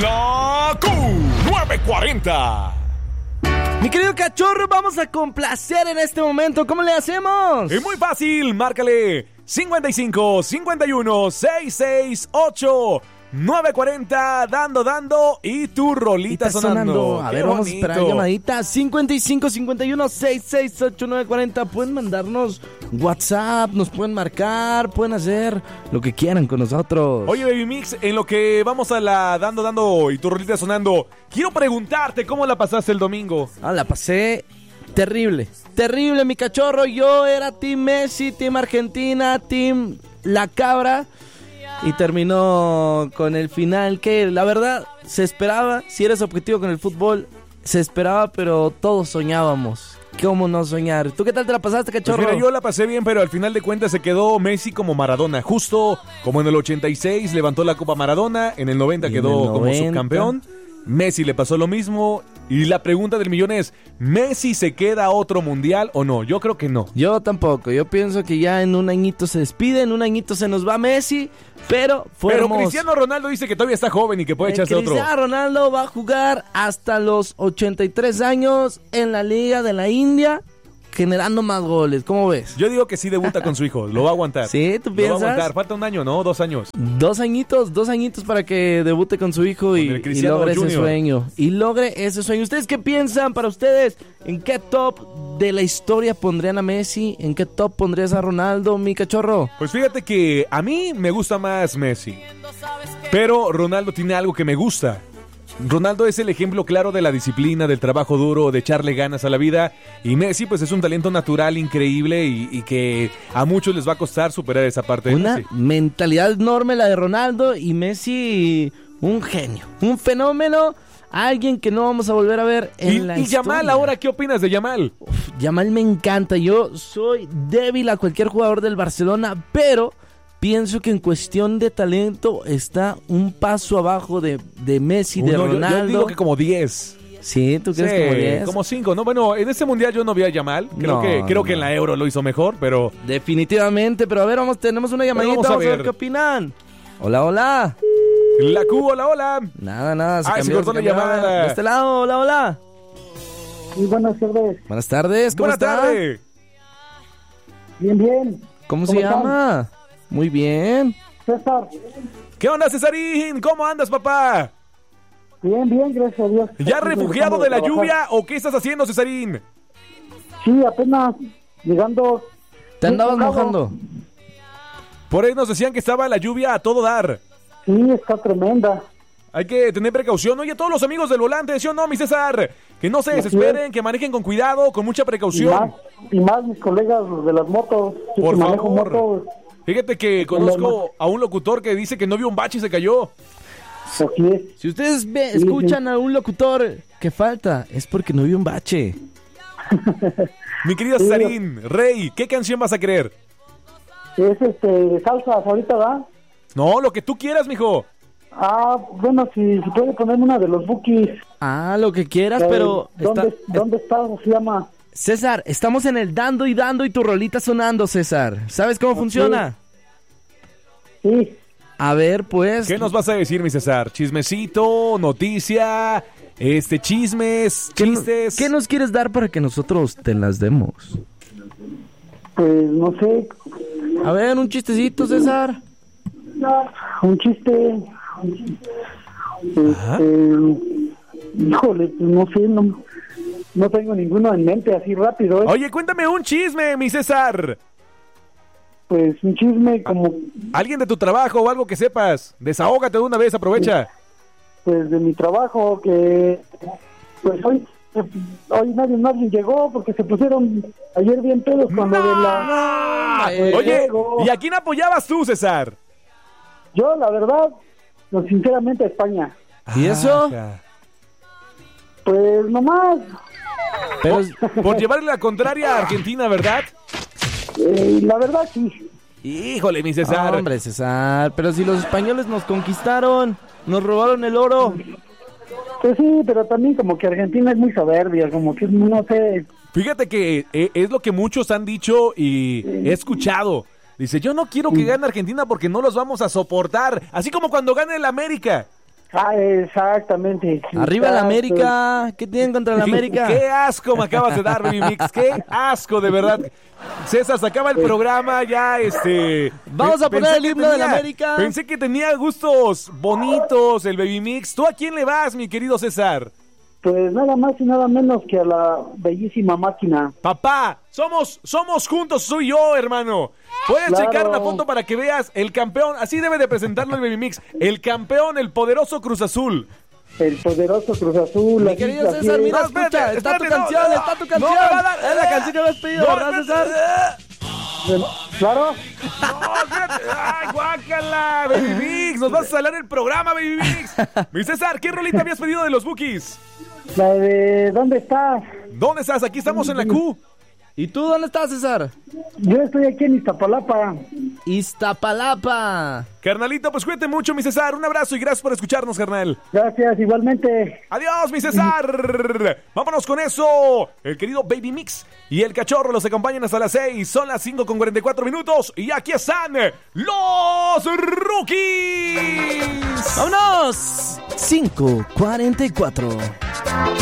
La Q940. Mi querido cachorro, vamos a complacer en este momento. ¿Cómo le hacemos? Es muy fácil, márcale 55 51 668 940, dando y tu rolita sonando. A ver, vamos a esperar llamadita 55 51 668 940. Pueden mandarnos WhatsApp, nos pueden marcar, pueden hacer lo que quieran con nosotros. Oye, Baby Mix, en lo que vamos a la dando y tu rolita sonando, quiero preguntarte cómo la pasaste el domingo. La pasé terrible, mi cachorro. Yo era Team Messi, Team Argentina, Team La Cabra. Y terminó con el final que la verdad se esperaba. Si eres objetivo con el fútbol, se esperaba, pero todos soñábamos. ¿Cómo no soñar? ¿Tú qué tal te la pasaste, cachorro? Pues mira, yo la pasé bien, pero al final de cuentas se quedó Messi como Maradona. Justo como en el 86 levantó la Copa Maradona, en el 90 quedó como subcampeón. Messi le pasó lo mismo. Y la pregunta del millón es, ¿Messi se queda a otro mundial o no? Yo creo que no. Yo tampoco. Yo pienso que ya en un añito se despide, en un añito se nos va Messi. Pero Cristiano Ronaldo dice que todavía está joven y que puede echarse otro. Cristiano Ronaldo va a jugar hasta los 83 años en la Liga de la India, generando más goles. ¿Cómo ves? Yo digo que sí debuta con su hijo. Lo va a aguantar. ¿Sí? ¿Tú piensas? Lo va a aguantar. Falta un año, ¿no? 2 años. 2 añitos para que debute con su hijo y logre ese sueño. ¿Ustedes qué piensan? Para ustedes, ¿en qué top de la historia pondrían a Messi? ¿En qué top pondrías a Ronaldo, mi cachorro? Pues fíjate que a mí me gusta más Messi. Pero Ronaldo tiene algo que me gusta. Ronaldo es el ejemplo claro de la disciplina, del trabajo duro, de echarle ganas a la vida. Y Messi pues es un talento natural increíble y que a muchos les va a costar superar esa parte de Messi. Una mentalidad enorme la de Ronaldo, y Messi un genio, un fenómeno, alguien que no vamos a volver a ver en la historia. ¿Y Yamal ahora qué opinas de Yamal? Yamal me encanta. Yo soy débil a cualquier jugador del Barcelona, pero pienso que en cuestión de talento está un paso abajo de Messi, de Ronaldo. Yo digo que como 10. ¿Sí? ¿Tú crees como 10? Como 5, ¿no? Bueno, en este mundial yo no vi a Yamal. Creo que en la Euro lo hizo mejor, pero... Definitivamente, pero a ver, tenemos una llamadita, vamos a ver qué opinan. Hola. La Q, hola. Nada. Se cortó la llamada. De este lado, hola. Sí, buenas tardes. Buenas tardes, ¿cómo está? Buenas tardes. Bien. ¿Cómo se llama? Muy bien. César. ¿Qué onda, Cesarín? ¿Cómo andas, papá? Bien, gracias a Dios. ¿Ya refugiado de la lluvia o qué estás haciendo, Cesarín? Sí, apenas llegando. ¿Te andabas mojando? Por ahí nos decían que estaba la lluvia a todo dar. Sí, está tremenda. Hay que tener precaución. Oye, todos los amigos del volante, ¿sí o no, mi César? Que no se desesperen, que manejen con cuidado, con mucha precaución. Y más mis colegas de las motos. Por favor. Fíjate que conozco a un locutor que dice que no vio un bache y se cayó. Así es. Si ustedes escuchan a un locutor que falta, es porque no vio un bache. Mi querido Cesarín, Rey, ¿qué canción vas a querer? Es de salsa, ahorita, ¿verdad? No, lo que tú quieras, mijo. Bueno, si puede ponerme una de los Bukis. Lo que quieras, pero... ¿Dónde está? Se llama... César, estamos en el dando y tu rolita sonando, César. ¿Sabes cómo funciona? Sí. A ver, pues... ¿Qué nos vas a decir, mi César? ¿Chismecito? ¿Noticia? ¿Chismes? ¿Chistes? ¿Qué nos quieres dar para que nosotros te las demos? Pues, no sé. A ver, un chistecito, César. Un chiste. Híjole, no sé, no tengo ninguno en mente así rápido. Oye, cuéntame un chisme, mi César. Pues un chisme como... ¿Alguien de tu trabajo o algo que sepas? Desahógate de una vez, aprovecha. Pues de mi trabajo, que... Pues hoy nadie llegó porque se pusieron ayer bien pedos cuando de la... Oye, ¿y a quién apoyabas tú, César? Yo, la verdad, pues, sinceramente, a España. ¿Y eso? Pues nomás. Pero... Por llevarle la contraria a Argentina, ¿verdad? La verdad, sí. Híjole, mi César. Hombre, César, pero si los españoles nos conquistaron, nos robaron el oro. Pues sí, pero también como que Argentina es muy soberbia, como que no sé. Fíjate que es lo que muchos han dicho y he escuchado. Dice, yo no quiero que gane Argentina porque no los vamos a soportar. Así como cuando gane el América. Exactamente. Arriba la América. ¿Qué tienen contra la América? Qué asco me acabas de dar, Baby Mix. Qué asco, de verdad. César, se acaba el programa ya, Vamos a poner el himno de la América. Pensé que tenía gustos bonitos el Baby Mix. ¿Tú a quién le vas, mi querido César? Pues nada más y nada menos que a la bellísima máquina. Papá, somos juntos, soy yo, hermano. Puedes Claro. checar la foto para que veas el campeón. Así debe de presentarlo el Baby Mix. El campeón, el poderoso Cruz Azul. El poderoso Cruz Azul. Mi así- querido así César, es. mira, No, espérate, escucha, está tu espérate, canción, no, está tu no canción. me va a dar. Es la canción que me has pedido, No, ¿verdad, César? Claro. No, espérate. ¡Ay, guácala! Baby Mix, nos vas a salar el programa, Baby Mix. Mi César, ¿qué rolita habías pedido de los Bookies? La de ¿dónde estás? ¿Dónde estás? Aquí estamos en la Q. ¿Y tú dónde estás, César? Yo estoy aquí en Iztapalapa. Iztapalapa. Carnalito, pues cuídate mucho, mi César. Un abrazo y gracias por escucharnos, carnal. Gracias, igualmente. Adiós, mi César. Vámonos con eso. El querido Baby Mix y el Cachorro los acompañan hasta las 6. Son las 5:44 y aquí están los Rookies. ¡Vámonos! 5:44.